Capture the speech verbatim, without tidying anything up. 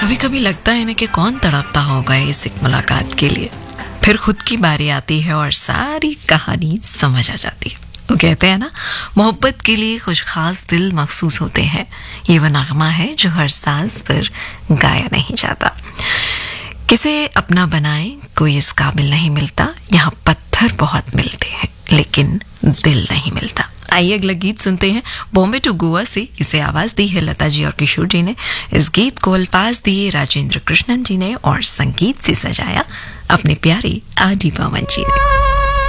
कभी कभी लगता है ना कि कौन तड़पता होगा इस एक मुलाकात के लिए। फिर खुद की बारी आती है और सारी कहानी समझ आ जाती है। वो कहते हैं ना, मोहब्बत के लिए कुछ खास दिल मखसूस होते हैं। ये वो नगमा है जो हर सांस पर गाया नहीं जाता। किसे अपना बनाए कोई इस काबिल नहीं मिलता। यहाँ पत्थर बहुत मिलते हैं लेकिन दिल नहीं मिलता। आइए अगला गीत सुनते हैं। बॉम्बे टू गोवा से इसे आवाज दी है लता जी और किशोर जी ने। इस गीत को अल्फाज दिए राजेंद्र कृष्णन जी ने और संगीत से सजाया अपने प्यारे आर डी बर्मन जी ने।